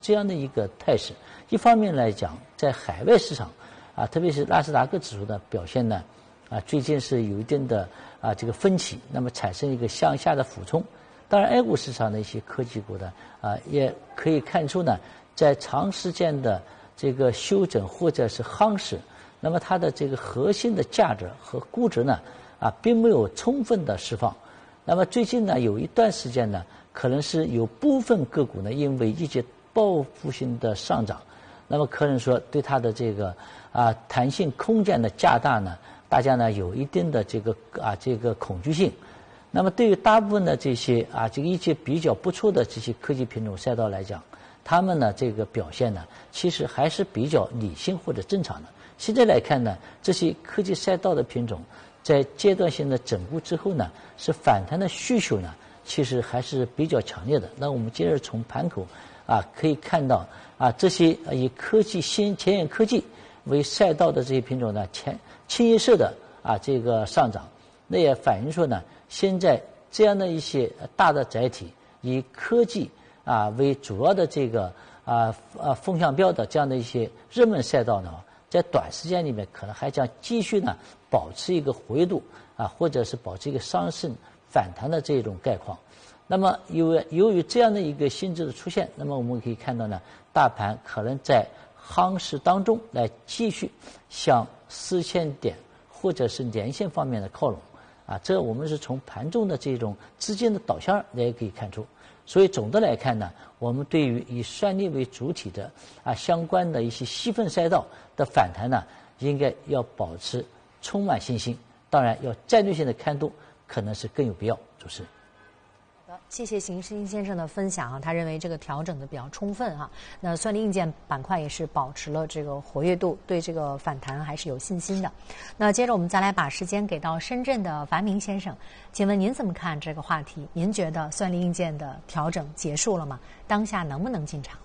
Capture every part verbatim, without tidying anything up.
这样的一个态势。一方面来讲，在海外市场啊，特别是纳斯达克指数的表现呢，啊，最近是有一定的啊这个分歧，那么产生一个向下的俯冲。当然 ，A 股市场的一些科技股呢，啊，也可以看出呢，在长时间的这个休整或者是夯实，那么它的这个核心的价值和估值呢，啊，并没有充分的释放。那么最近呢，有一段时间呢，可能是有部分个股呢，因为一些报复性的上涨，那么可能说对它的这个啊弹性空间的加大呢，大家呢有一定的这个啊这个恐惧性。那么对于大部分的这些啊这个一些比较不错的这些科技品种赛道来讲，他们呢这个表现呢其实还是比较理性或者正常的。现在来看呢，这些科技赛道的品种在阶段性的整固之后呢，是反弹的需求呢其实还是比较强烈的。那我们接着从盘口啊可以看到啊这些以科技新前沿科技为赛道的这些品种呢，前清一色的啊这个上涨，那也反映说呢，现在这样的一些大的载体以科技啊为主要的这个啊啊风向标的这样的一些热门赛道呢，在短时间里面可能还将继续呢保持一个活跃度啊，或者是保持一个上升反弹的这种概况。那么由于由于这样的一个性质的出现，那么我们可以看到呢，大盘可能在夯实当中来继续向四千点或者是年线方面的靠拢啊，这我们是从盘中的这种资金的导向也可以看出。所以总的来看呢，我们对于以算力为主体的啊相关的一些细分赛道的反弹呢，应该要保持充满信心。当然，要战略性的看多，可能是更有必要。主持人。 谢谢邢世英先生的分享啊，他认为这个调整的比较充分哈、啊。那算力硬件板块也是保持了这个活跃度，对这个反弹还是有信心的。那接着我们再来把时间给到深圳的樊明先生，请问您怎么看这个话题？您觉得算力硬件的调整结束了吗？当下能不能进场？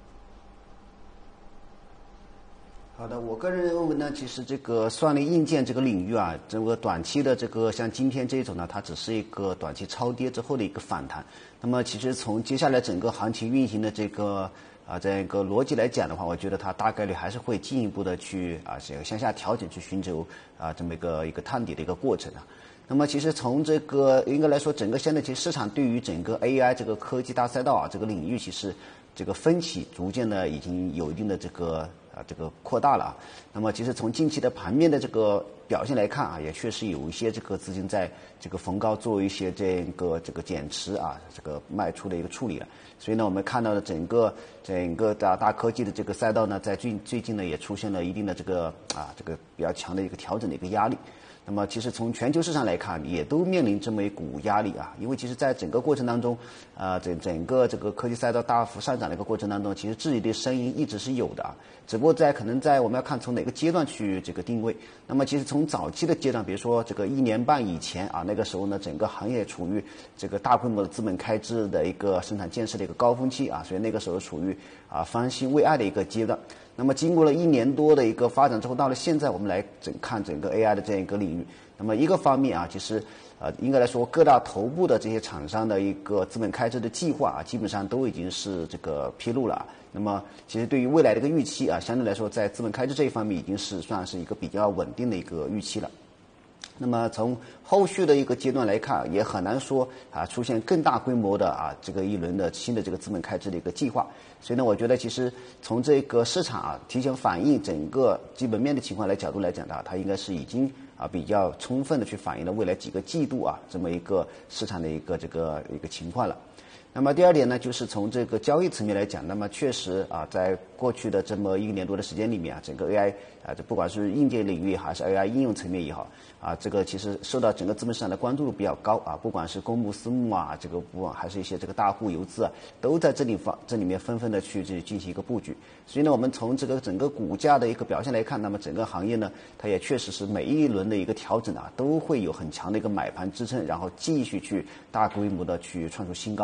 好的，我个人认为呢，其实这个算力硬件这个领域啊，这个短期的这个像今天这种呢，它只是一个短期超跌之后的一个反弹。那么其实从接下来整个行情运行的这个啊这样一个逻辑来讲的话，我觉得它大概率还是会进一步的去啊这个向下调整，去寻求啊这么一个一个探底的一个过程啊。那么其实从这个应该来说，整个现在其实市场对于整个 A I 这个科技大赛道啊这个领域，其实这个分歧逐渐的已经有一定的这个啊这个扩大了啊。那么其实从近期的盘面的这个表现来看啊，也确实有一些这个资金在这个逢高做一些这个这个减持啊，这个卖出的一个处理了。所以呢，我们看到的整个整个大大科技的这个赛道呢，在最最近呢也出现了一定的这个啊这个比较强的一个调整的一个压力。那么其实从全球市场来看，也都面临这么一股压力啊，因为其实在整个过程当中，啊、呃，整整个这个科技赛道大幅上涨的一个过程当中，其实自己的声音一直是有的啊，只不过在可能在我们要看从哪个阶段去这个定位。那么其实从早期的阶段，比如说这个一年半以前啊，那个时候呢，整个行业处于这个大规模的资本开支的一个生产建设的一个高峰期啊，所以那个时候处于啊方兴未艾的一个阶段。那么经过了一年多的一个发展之后，到了现在我们来整看整个 A I 的这样一个领域。那么一个方面啊，其实呃应该来说各大头部的这些厂商的一个资本开支的计划啊，基本上都已经是这个披露了。那么其实对于未来的一个预期啊，相对来说在资本开支这一方面已经是算是一个比较稳定的一个预期了。那么从后续的一个阶段来看，也很难说啊出现更大规模的啊这个一轮的新的这个资本开支的一个计划。所以呢，我觉得其实从这个市场啊提前反映整个基本面的情况来角度来讲的话，它应该是已经啊比较充分的去反映了未来几个季度啊这么一个市场的一个这个一个情况了。那么第二点呢，就是从这个交易层面来讲，那么确实啊，在过去的这么一年多的时间里面啊，整个 A I 啊，这不管是硬件领域还是 A I 应用层面也好啊，这个其实受到整个资本市场的关注度比较高啊，不管是公募私募啊，这个不管还是一些这个大户游资啊，都在这里方这里面纷纷的去去进行一个布局。所以呢，我们从这个整个股价的一个表现来看，那么整个行业呢，它也确实是每一轮的一个调整啊，都会有很强的一个买盘支撑，然后继续去大规模的去创出新高。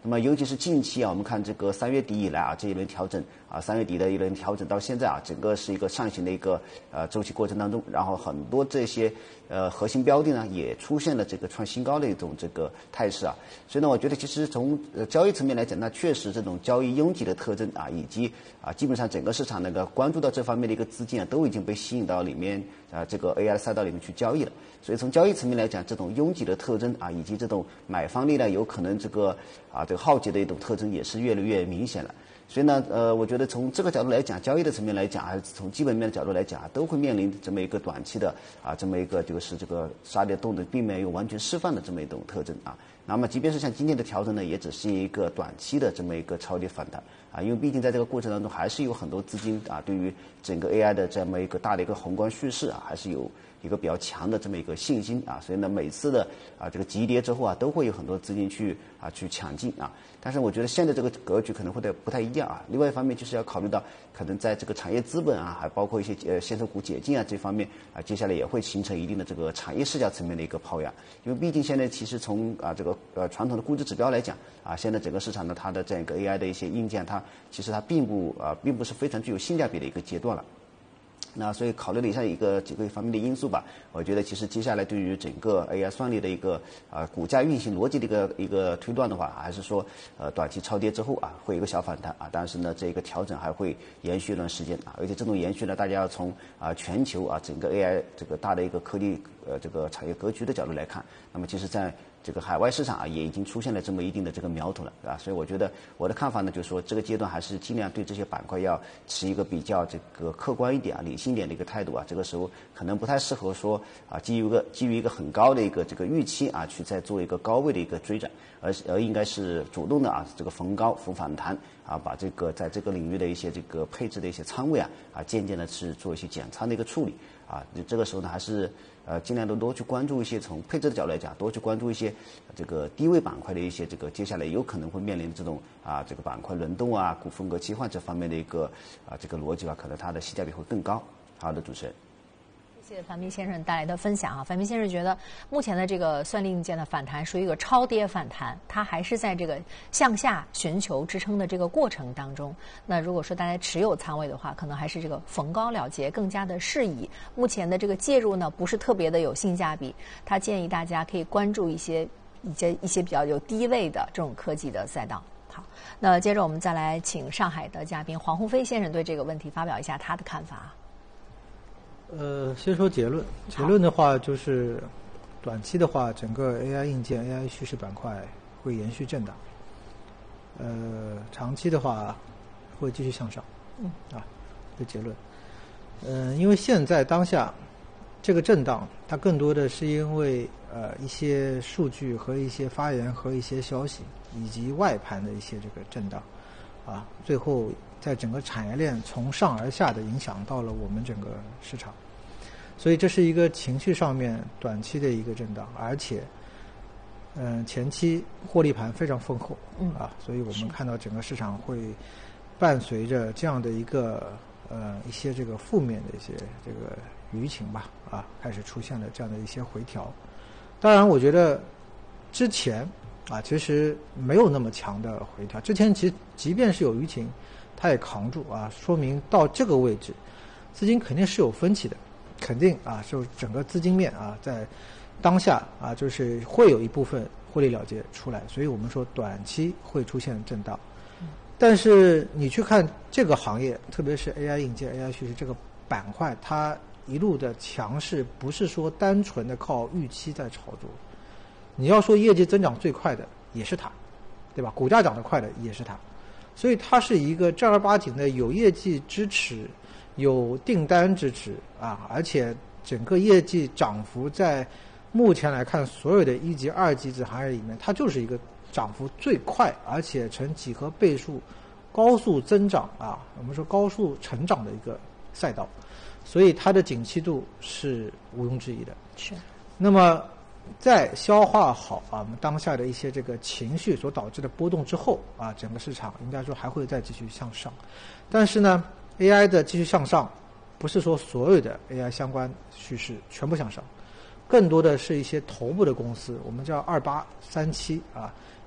那么尤其是近期啊，我们看这个三月底以来啊，这一轮调整啊，三月底的一轮调整到现在啊，整个是一个上行的一个呃周期过程当中，然后很多这些呃核心标的呢也出现了这个创新高的一种这个态势啊，所以呢，我觉得其实从呃交易层面来讲，那确实这种交易拥挤的特征啊，以及啊基本上整个市场那个关注到这方面的一个资金啊，都已经被吸引到里面啊这个 A I 赛道里面去交易了。所以从交易层面来讲，这种拥挤的特征啊，以及这种买方力量有可能这个啊这个耗竭的一种特征也是越来越明显了。所以呢，呃，我觉得从这个角度来讲，交易的层面来讲，还是从基本面的角度来讲，都会面临这么一个短期的啊，这么一个就是这个杀跌动能并没有完全释放的这么一种特征啊。那么，即便是像今天的调整呢，也只是一个短期的这么一个超跌反弹啊，因为毕竟在这个过程当中，还是有很多资金啊，对于整个 A I 的这么一个大的一个宏观叙事啊，还是有一个比较强的这么一个信心啊，所以呢，每次的啊这个急跌之后啊，都会有很多资金去啊去抢进啊。但是我觉得现在这个格局可能会的不太一样啊。另外一方面就是要考虑到，可能在这个产业资本啊，还包括一些呃线索股解禁啊这方面啊，接下来也会形成一定的这个产业视角层面的一个抛压。因为毕竟现在其实从啊这个呃传统的估值指标来讲啊，现在整个市场呢它的这样一个 A I 的一些硬件，它其实它并不啊并不是非常具有性价比的一个阶段了。那所以考虑了以上一个几个方面的因素吧，我觉得其实接下来对于整个 A I 算力的一个啊股价运行逻辑的一个一个推断的话，还是说呃短期超跌之后啊会有一个小反弹啊，但是呢这个调整还会延续一段时间啊，而且这种延续呢，大家要从啊全球啊整个 A I 这个大的一个科技呃这个产业格局的角度来看，那么其实在这个海外市场啊，也已经出现了这么一定的这个苗头了，啊，所以我觉得我的看法呢，就是说这个阶段还是尽量对这些板块要持一个比较这个客观一点啊、理性一点的一个态度啊。这个时候可能不太适合说啊，基于一个基于一个很高的一个这个预期啊，去再做一个高位的一个追涨，而而应该是主动的啊，这个逢高逢反弹啊，把这个在这个领域的一些这个配置的一些仓位啊啊，渐渐的是做一些减仓的一个处理啊。这个时候呢，还是。呃，尽量的多去关注一些从配置的角度来讲，多去关注一些这个低位板块的一些这个接下来有可能会面临这种啊这个板块轮动啊、股风格切换这方面的一个啊这个逻辑吧，可能它的性价比会更高。好的，主持人。 谢谢樊斌先生带来的分享啊，樊斌先生觉得目前的这个算力硬件的反弹属于一个超跌反弹，它还是在这个向下寻求支撑的这个过程当中。那如果说大家持有仓位的话，可能还是这个逢高了结更加的适宜。目前的这个介入呢，不是特别的有性价比，他建议大家可以关注一些一些一些比较有低位的这种科技的赛道。好，那接着我们再来请上海的嘉宾黄鸿飞先生对这个问题发表一下他的看法。 呃，先说结论。结论的话，就是短期的话，整个 A I 硬件、A I 趋势板块会延续震荡。呃，长期的话会继续向上。嗯，啊，这结论。嗯、呃，因为现在当下这个震荡，它更多的是因为呃一些数据和一些发言和一些消息，以及外盘的一些这个震荡，啊，最后在整个产业链从上而下的影响到了我们整个市场。所以这是一个情绪上面短期的一个震荡，而且，嗯、呃，前期获利盘非常丰厚，嗯啊，所以我们看到整个市场会伴随着这样的一个呃一些这个负面的一些这个舆情吧，啊，开始出现了这样的一些回调。当然，我觉得之前啊其实没有那么强的回调，之前其实即便是有舆情，它也扛住啊，说明到这个位置，资金肯定是有分歧的。肯定啊，就整个资金面啊，在当下啊，就是会有一部分获利了结出来，所以我们说短期会出现震荡。但是你去看这个行业，特别是 A I 硬件、A I 趋势这个板块，它一路的强势，不是说单纯的靠预期在炒作。你要说业绩增长最快的也是它，对吧？股价涨得快的也是它，所以它是一个正儿八经的有业绩支持。有订单支持啊，而且整个业绩涨幅在目前来看，所有的一级、二级子行业里面，它就是一个涨幅最快，而且呈几何倍数高速增长啊，我们说高速成长的一个赛道，所以它的景气度是毋庸置疑的。 是。 那么在消化好啊我们当下的一些这个情绪所导致的波动之后啊，整个市场应该说还会再继续向上，但是呢。A I 的继续向上，不是说所有的 A I 相关趋势全部向上，更多的是一些头部的公司，我们叫二八三七啊，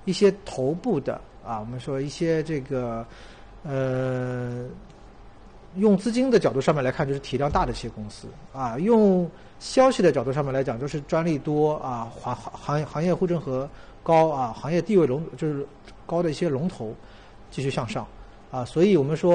一些头部的啊，我们说一些这个呃，用资金的角度上面来看，就是体量大的一些公司啊；用消息的角度上面来讲，就是专利多啊，行行行业护城河高啊，行业地位龙就是高的一些龙头继续向上啊，所以我们说。